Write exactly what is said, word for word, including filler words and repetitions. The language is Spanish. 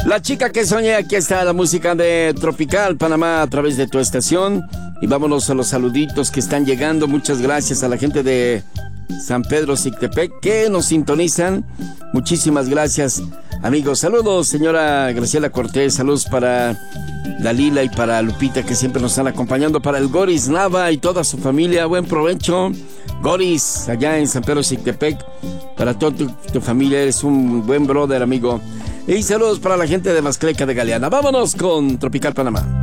La chica que soñé, aquí está la música de Tropical Panamá a través de tu estación. Y vámonos a los saluditos que están llegando. Muchas gracias a la gente de San Pedro Sictepec que nos sintonizan. Muchísimas gracias, amigos. Saludos, señora Graciela Cortés. Saludos para Dalila y para Lupita, que siempre nos están acompañando. Para el Goris Nava y toda su familia. Buen provecho, Goris, allá en San Pedro Sictepec. Para toda tu, tu familia, eres un buen brother, amigo. Y saludos para la gente de Mascleca de Galeana. Vámonos con Tropical Panamá.